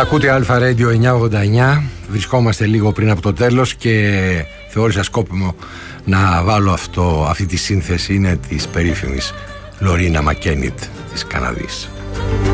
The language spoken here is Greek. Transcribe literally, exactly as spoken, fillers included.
Ακούτε Αλφα Radio εννιακόσια ογδόντα εννιά. Βρισκόμαστε λίγο πριν από το τέλος και θεώρησα σκόπιμο να βάλω αυτό, αυτή τη σύνθεση. Είναι της περίφημης Λορίνα Μακένιτ της Καναδής.